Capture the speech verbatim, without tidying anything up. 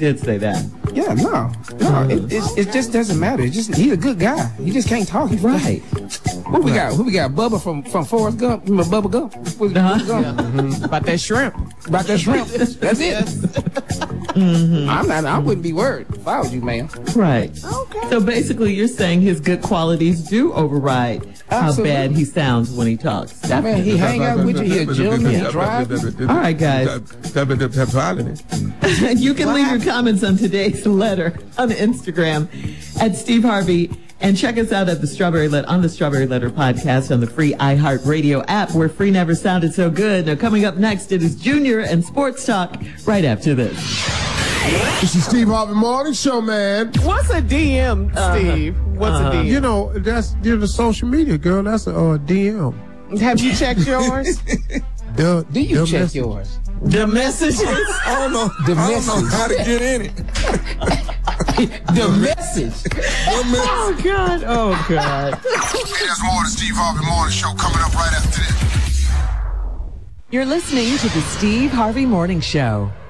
did say that. Yeah, no, no, Mm. it, it, it just doesn't matter. It's just he's a good guy. He just can't talk. He's Right. Who we got? Who we got? Bubba from from Forrest Gump. Remember Bubba Gump? What's Uh-huh. Gump? Mm-hmm. About that shrimp. About that shrimp. That's it. Mm-hmm. I'm not. I wouldn't be worried if I was you, man. Right. Okay. So basically, you're saying his good qualities do override how Absolutely. bad he sounds when he talks. That's Man, he hang out with you. He a gentleman. He drive. All right, guys. You can leave your comments on today's letter on Instagram at Steve Harvey, and check us out at the Strawberry Letter on the Strawberry Letter podcast on the free iHeartRadio app, where free never sounded so good. Now, coming up next, it is Junior and Sports Talk. Right after this. This is Steve Harvey Morning Show, man. What's a D M, Steve? What's Uh-huh. a D M? You know, that's you're the social media girl. That's a uh, D M. Have you checked yours? The, Do you the check message. yours? The messages. I don't know. The I don't message. know how to get in it. The message. Oh, God. Oh, God. Hey, there's more of the Steve Harvey Morning Show coming up right after this. You're listening to the Steve Harvey Morning Show.